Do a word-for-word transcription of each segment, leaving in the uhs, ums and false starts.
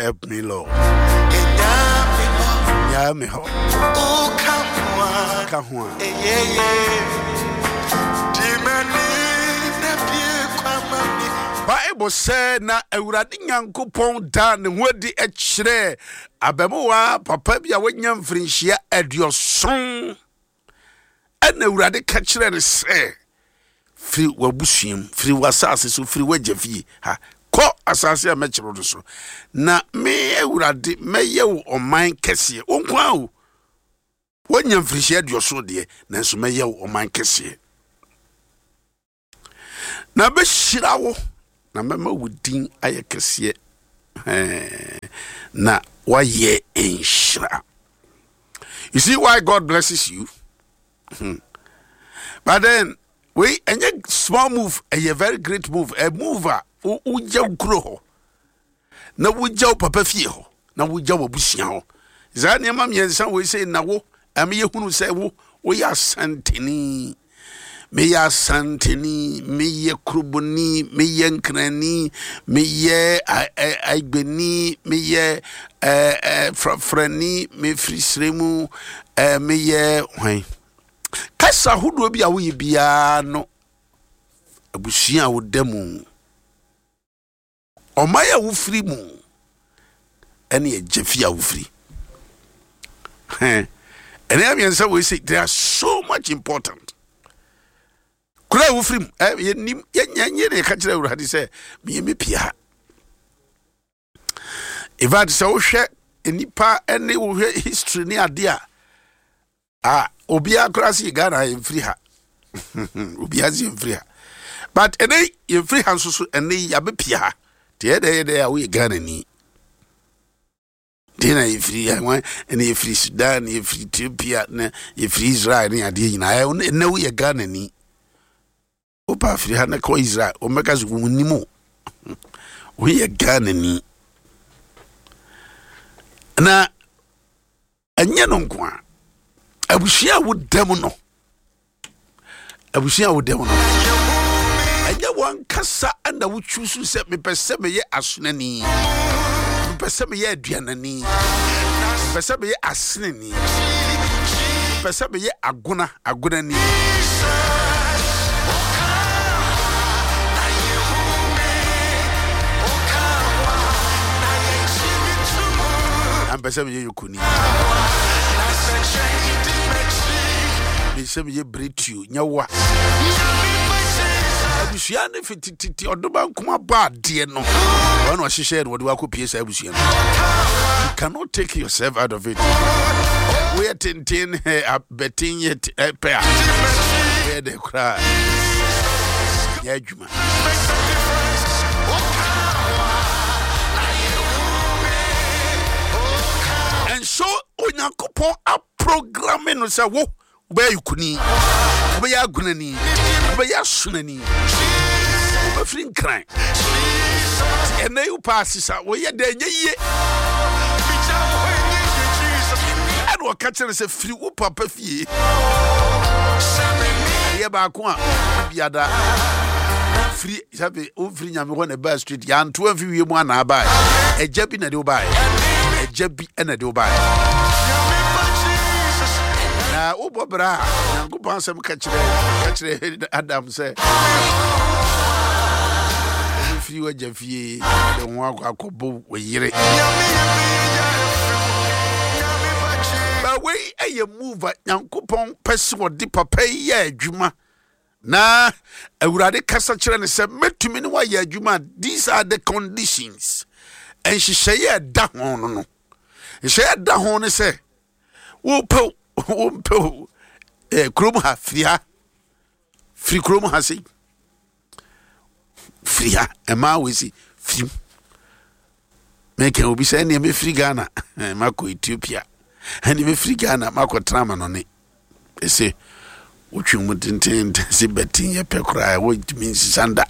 Help me, Lord. Yami ho. Kahwa. Bible said na Awurade Nyankopɔn da ne ho di ekyere abamuwa papa bia wanya mfrinhia aduoson ana Awurade ka kyere ne se firi wabusuam firi wasase so firi wagafie ha ko asase a mekiro do so na me Awurade meye wo oman kese onkwa o wanya mfrinhia aduoson de na nso meye wo oman kese na be hyira wo na mama wudin ayekese eh na waye enshira. You see why God blesses you? Hmm. But then we any small move, a very great move, a mover who uja grow. Na uja papa fie ho, na uja obusia ho. Za niam yensan we say na wo, am ye hunu say wo, we ya santini. Me ya santini, me ye krubuni, me ye nkrani, me ye aigbeni, me ye frafrani, me frisremu, me ye why. Kasa hudu bi awo bia no abusia wo demu omaya wo firi mu ene ye jefia wo firi eh ene am yensa we say they are so much important kula wo firi eh ye nim ye nyanye ne ka kire Awurade say me me pia evad so wo hwe enipa ene wo hwe history ni ade a ah obia krasi Ghana in free ha obia zi in free ha but ene in free ha so so ene yabepia ha te de de we Ghana ni dina in free ha wan ene free Sudan e free Ethiopia na e free Israel ni ade nyina ene we Ghana ni opa free ha na ko Israel o meka zo munimo we Ghana ni na anya no nko abusia wo dem no abusia wo dem no anya wan kasa anda wo chusu se me pese me ye asonani me pese me ye aduanani me pese me ye asenani me pese me ye agona agonani am pese me ye yukuni me say me break you nyawa abusia ne fitititi odoba nkoma ba de no one o hihye no de wakopie sa abusia no you cannot take yourself out of it we are tintin betin yet pair we the cry ya juma and so onyankopon a programming no say wo be yukuni be ya gunani be ya sunani be free cry and you pass sa wo ye de nye and wo catch say free wo papa fie ye ba ko a biada free sabe o free nyame ho na ba street ya nto afi wie mu ana ba eja bi na de wo ba eja bi na de wo ba na ubobra Nyankopon asem ka kire ka kire Adam say free wa jafie de ho akobo weyire ba we eye move Nyankopon pese wo di papa ye adwuma na Awurade kasa kire ne se metumi ne wa ye adwuma. These are the conditions and she say da ho no no she da ho ne se wo pe Umpo eh krom ha fria free krom ha sei fria e ma we si free make obi say na me free Ghana ma ko Ethiopia and me free Ghana ma ko trama no ne e say wotwum tintin se betin ye pekra wo means sanda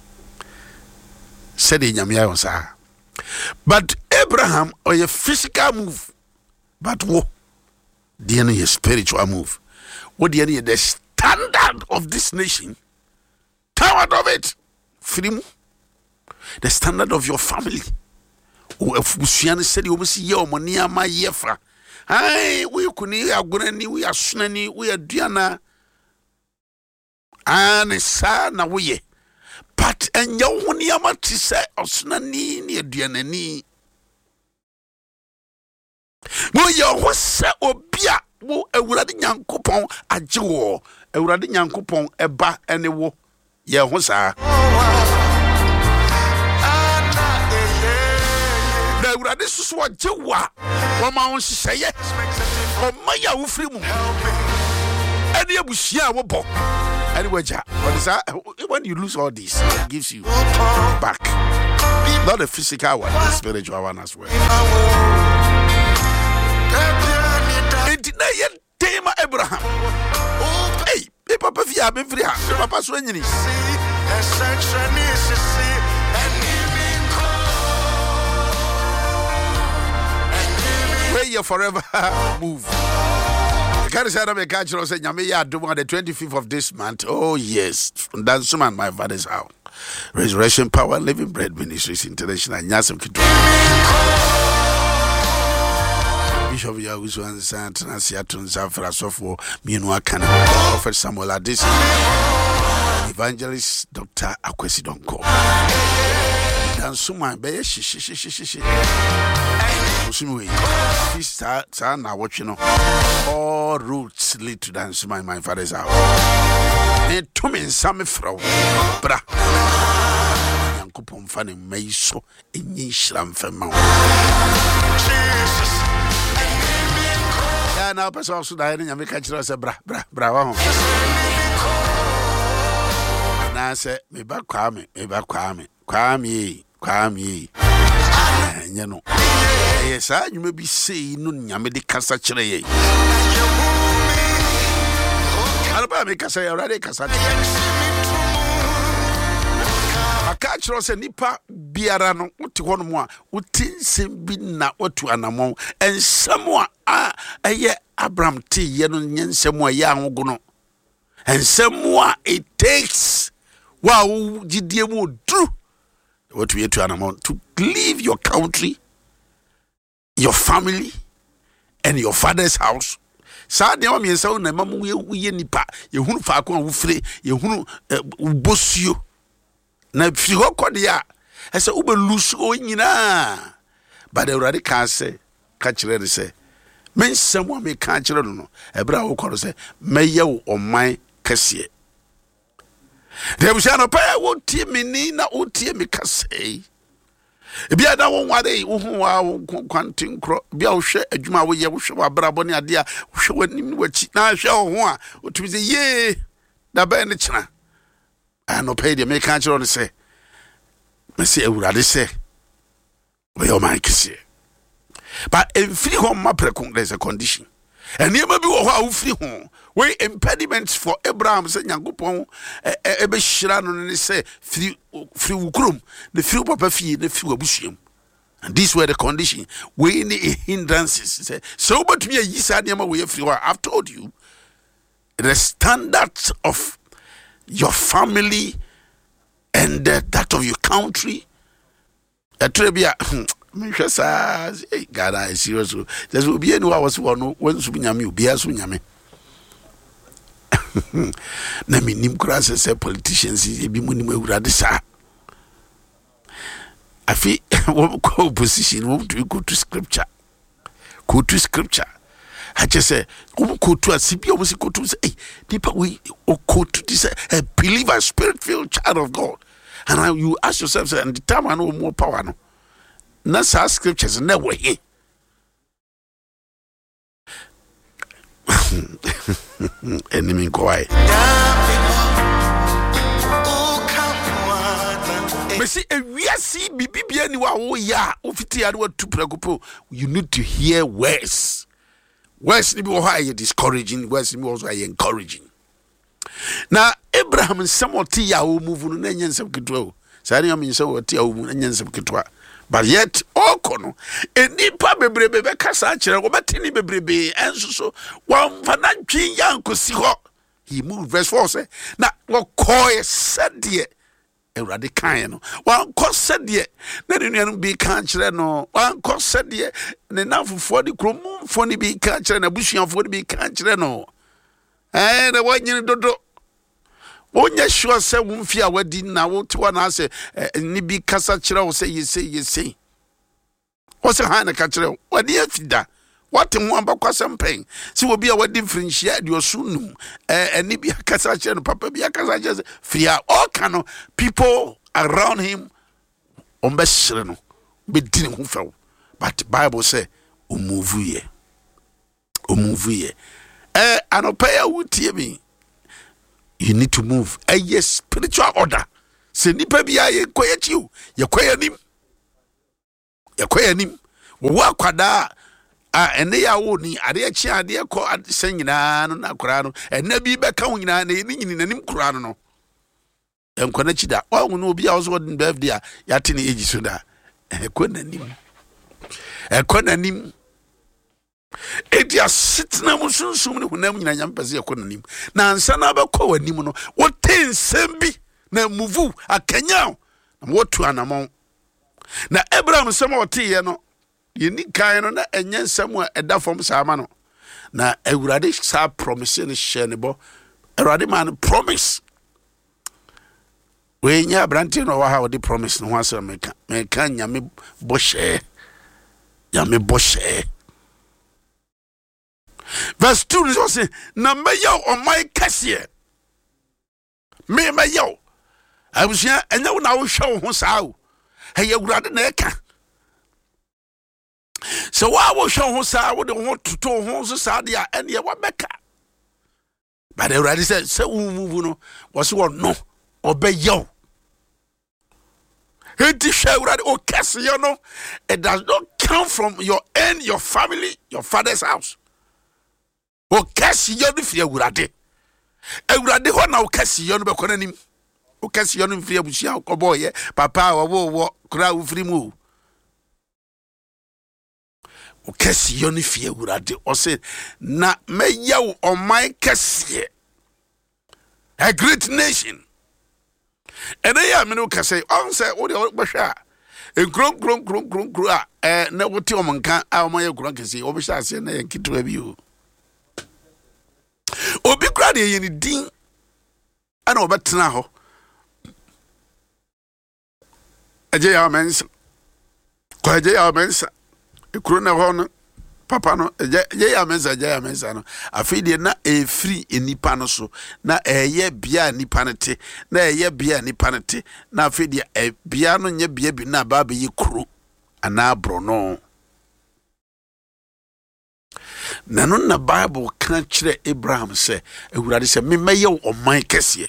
said nyame ya sa but Abraham or a physical move but wo the any spiritual move. What the any the standard of this nation? Come out of it. Freedom. The standard of your family. afusuane sɛde wɔn si yɛ wɔn nneɛma yɛ fa ai woyɛ kuni agorani woyɛ asonani woyɛ aduana ane saa na woyɛ but ɛnyɛ wo nneɛma te sɛ ɔsonani ne aduanani woyɛ ho sɛ obi a wo Awurade Nyankopɔn agye wo Awurade Nyankopɔn ɛba ɛne wo yɛ ho saa na Awurade susu agye wo a wɔma wo hyehyɛyɛ ɔma yɛ wo firi mu ɛne abuhyia a wobɔ ɛne wagya ɔde saa when you lose all this it gives you back not the physical one the spiritual one as well. Na ye tema Abraham hey me papa fia me free ha me papa so anyini where you forever move I can't say that me catch you say nyame ya do on the twenty-fifth of this month. Oh yes, that's man my father's house. Resurrection Power Living Bread Ministries International Nyasem Kitu Bishop Yahusu and Santana Seattle Zafra Sofo Minua Kana Prophet Samuel Adesi Evangelist Doctor Akwesi Donko Dan Suma Beye shi shi shi shi shi shi Musumi this sa na watching all routes lead to Dan Suma in my father's house and to me some fro bra Yankopon fane meiso enyi hram fema Jesus na person so da nya me ka kire se bra bra bra wa ho na se me ba kwa me me ba kwa me kwa me kwa me nya no e sa nyuma bi sei no nya me de kasa kire ye ala ba me kasa ya rade kasa aka kire se nipa biara no wote ho no mu a wotinsem bi na watu anamon ensem a eye Abraham ti ye no nyensem a ye ahogo no ensem a it takes wow gidie mu dru watu yetu anamon to leave your country, your family and your father's house. Sa de o mi ensa na mamu ye nipa ye hunu fa ko wo fire ye hunu bosio na firi ho kode a ese wo be lusu o nyina but the Awurade ka se ka kire de se men semu me ka kire no no ebra wo koro se meye wo oman kase de busia no pa wo tie me ni na wo tie me kase bia da won wade wo hu wa kwantin kro bia wo hwe adwuma wo ye wo hwe wa brabo ne ade a wo hwe wanim wachi na hwe wo ho a wo tumi se ye da ba ne kira ano pay de me ka kire no se me se Awurade se we o man kase but in free home ma prekun there's a condition and you may be wo free home we impediments for Abraham say Nyankopon e be hira no ne say free free ukrum the free papa fie the free abusuam and these were the condition we any hindrances say so but me yi sa dem we free one. I've told you the standards of your family and uh, that of your country a trebia me hwesa eh God is serious there's will be anyone was one when so nyame obi aso nyame na me nim kura se politicians e bi munim Awurade sa afi wo position wo to go to scripture go to scripture I just say go to asibi o si go to say hey people we go to this a believer spirit filled child of God and now you ask yourself and the time I know more power no na sa scriptures na we he enemy kwai me see ewiasi bibibia ni wa wo ya ofiti ade wa tuprakopo you need to hear words words ni bi wo ha ye discouraging words ni also are encouraging na Abraham samoti ya wo move no na nyensem ketwa sa ne am nyensem wo ti ya wo na nyensem ketwa but yet okono enipa bebrebe be kasa kire wo betini bebrebe enso so wan fana twin yankosi ho he moved verse four say na wo koy said awurade kan no wankɔ sɛdeɛ na ne nuanom bi ka kyerɛ no wankɔ sɛdeɛ ne namfofoɔ de kuromfoɔ no bi ka kyerɛ no abusuafoɔ no bi ka kyerɛ no ɛɛ na wanyini dodo wonyɛ sure sɛ wo mfi a wadi na wote hɔ na sɛ ne bi kasa kyerɛ wo sɛ yɛse yɛse wo sɛ ha na ka kyerɛ wo wade afida wate ho ambakɔsɛm pɛn sɛ obi a wadi mfirinhyia aduɔso num ɛne bi akasa kyerɛ no papa bi akasa kyerɛ sɛ firi a ɔka no people around him ɔmbɛhyere no bɛdi ne ho fɛw but Bible sɛ ɔmuvu yɛ ɔmuvu yɛ eh anɔpɛ ya wotie mi you need to move a yes spiritual order se nipa bia ye koye chiu ye koye nim ye koye nim wo akwada a ene ya wo ni ade chi ade ko san nyina no na kora no ene bi be ka wo nyina na ni nyini nanim kora no no enko na chi da wa wo no obi a wo so den birthday a ya te ne age so da e ko nanim e ko nanim edia sitna musunsum ne hunam nyina nyam pese yakɔ nanim na ansa na bɛkɔ wanim no wote nsɛm bi na muvu akanya na wotu anamon na Abraham sɛm a ɔteyɛ no yɛni kan no na ɛnyɛ nsɛm a ɛda fam saama no na awurade sa promise ne hyɛ ne bɔ awurade man promise we nya abrante no wa ha ɔde promise no ho asɛm meka meka nyame bɔ hyɛ nyame bɔ hyɛ. Verse two is also na meyo on my kasiye me meyo abusua enya wo na wo hwe ho saa o hey awurade na eka so wa wo hwe ho saa wo de ho toto ho so saa de a ene wa beka but awurade said se wo muvu no wo se wo no obeyo he di hwe awurade o kasiye no it does not come from your end your family your father's house. O kasi yo no fi awurade awurade ho na o kasi yo no be konanim o kasi yo no fi abusia koboye papa wo wo kra wo firi mu o kasi yo no fi awurade o se na meya wo oman kasi a great nation and they are me no kase on say wo de behwa e kron kron kron kron kron a eh na wo te o manka a o man ye kron kasi o be sha ase na ye kitwa bi o obi kra de ye ni din ana obetena ho aje ya mensa ko aje ya mensa ekuro na ho no papa no aje ya mensa aje ya mensa no afide na e free enipa no so na eye bia nipa nete na eye bia nipa nete na afide e bia no nye bia bi na ba ba yi kuro ana bro no nano na Bible kan kire Abraham se awurade se me meye o man kese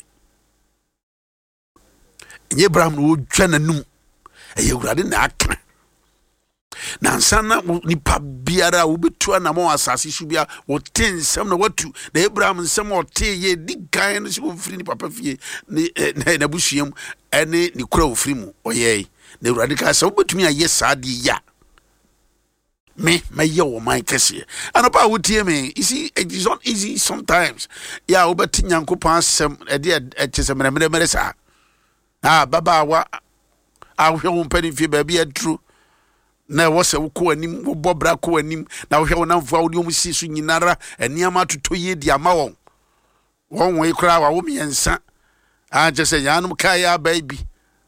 enye Abraham no dwa nanum eye awurade na aka na nsana nipa biara wo betua na mo asase su bia wo tensem na watu na Abraham nsem o te ye di gan no se wo firi ni papa fie ni na busuam ene ni kura wo firi mu oyey na awurade ka se wo betumi aye saade ya me my yo my kese and about would hear me you see it is not easy sometimes yeah over tinyankopon sem e de e chese mere mere mere sa ah baba wa a hwe wo mpani fie ba bia true na wo se wo ko anim wo bobra ko anim na wo hwe wo namfo a wo de om si so nyinara eniama toto ye di ama won won we kra wa wo miensa a chese yanum kai ya baby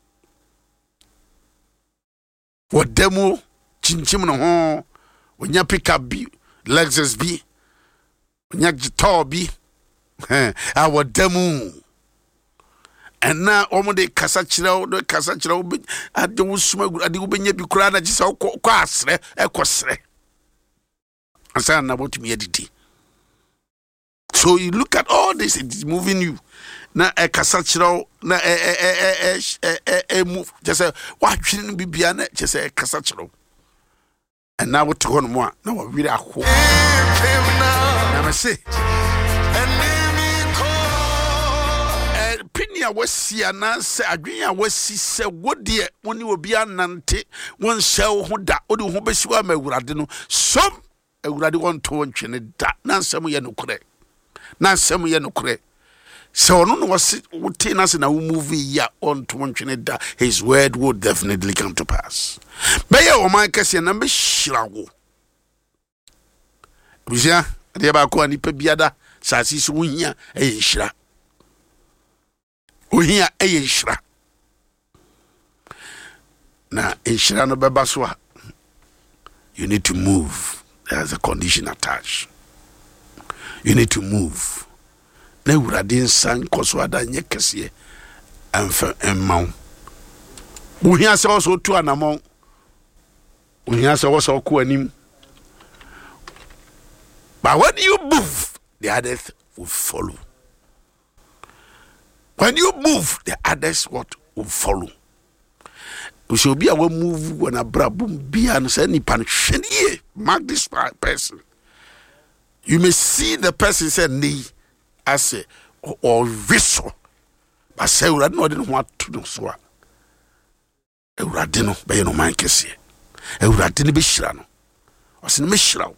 wo demo chinchim no ho onya pick up bi Lexus bi onya guitar bi eh awo demu ena omo de kasa kire do kasa kire ade wo suma ade wo benya bi kura na gisa ko asre ekosre asa na botumi edidi. So you look at all this, it's moving you na e kasa kire na e e e e e e move just say wa twin bibia na just say kasa kire. And now what to go more? Now we really are. Never say. Pinia was see an answer. Adrian was see say what dear when you will be an nante one shell who that or who be sure me would some I would want to want that. Nan some ye no correct. Nan some ye no correct. So no was within us in a movie ya on to one da his word would definitely come to pass. Baya o man kase na me shirawo. Busia, de ba ko ani pa biada sasi so hia e shira. O hia e shira. Na e shira no beba so a you need to move. There's a condition attached. You need to move. Na urade nsan koso ada nye kese emfa emma wo hia se wo so tu anamon wo hia se wo so ko anim. But when you move, the others will follow. When you move, the others what will follow. We should be able to move when a brabum be and say ni pan shenie. Mark this person. You may see the person say ni as a or vessel. But say we no didn't want to do so. E we didn't be no man kese. E we didn't be shira no. O se me shira.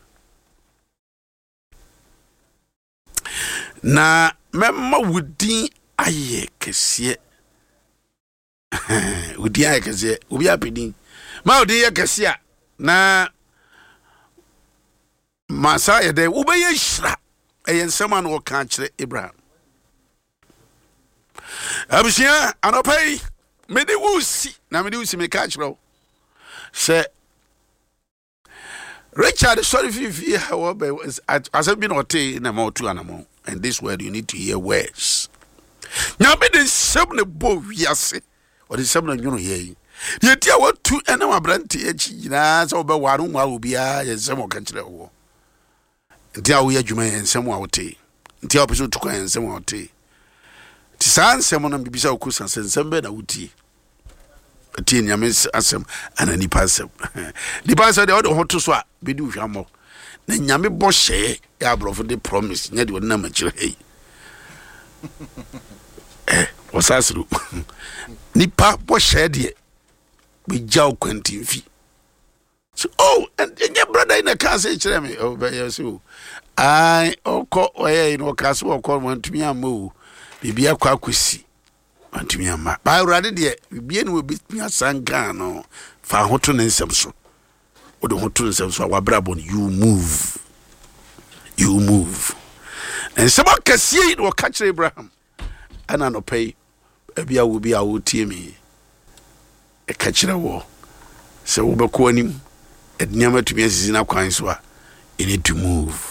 Na memma wudin aye kese. Wudin aye kese. Obi apedin. Ma wudin aye kese na masa ye de ubeye shira. Eye nsema no ka kire Abraham. Abusia anopai me de wusi na me de wusi me ka kire. Se Richard sorry fi how as have been ote na mo tu anamo. And this word you need to hear words. Now me de sem ne bo wiase. Or the sem na nyono ye. Ye tia what two and my brand echi na so be waru ma obi a ye sem o ka kire wo. Ntia wo ye dwuma ye sem wo ote. Ntia opeso tu kan sem wo ote. Ti san sem no bibisa okusa sem be na wuti. Ati nyame asem anani pasem. Di pasem de o hoto so a be di hwamo. Na nyame bo hye ya brofo de promise nya de wona ma kire hey. Eh, wasasru. Nipa bo hye de be jaw kwantin fi. So oh, and your brother in the car say kire me oh be so. Ai oko oye no kaso oko wantumi amu. Bibia kwa kwesi. Wantumi ama. Ba urade de bibia no obi asanga no fa hoto ne nsem so. Odo hoto nsem so wa brabon you move. You move. And some kasiye no catch Abraham. Ana no pay bia wo bia wo tie me. E catch na wo. Se wo be ko anim. E nyama tumi asisi na kwan so a you need to move.